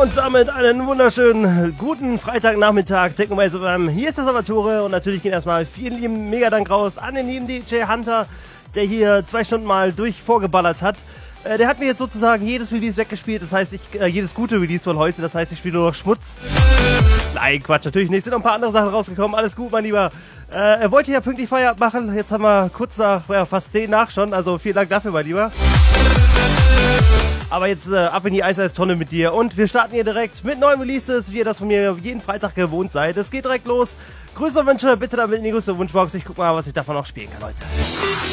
Und damit einen wunderschönen guten Freitagnachmittag. Technomaze FM. Hier ist das Salvatore und natürlich geht erstmal vielen lieben Megadank raus an den lieben DJ Hunter, der hier 2 Stunden mal vorgeballert hat. Der hat mir jetzt sozusagen jedes Release weggespielt, das heißt, jedes gute Release von heute, das heißt, ich spiele nur noch Schmutz. Nein, Quatsch, natürlich nicht, sind noch ein paar andere Sachen rausgekommen, alles gut, mein Lieber. Er wollte ja pünktlich Feierabend machen, jetzt haben wir kurz nach, fast 10 nach schon, also vielen Dank dafür, mein Lieber. Aber jetzt ab in die Eistonne mit dir und wir starten hier direkt mit neuen Releases, wie ihr das von mir jeden Freitag gewohnt seid. Es geht direkt los. Grüße und Wünsche bitte damit in die größte Wunschbox. Ich guck mal, was ich davon noch spielen kann heute.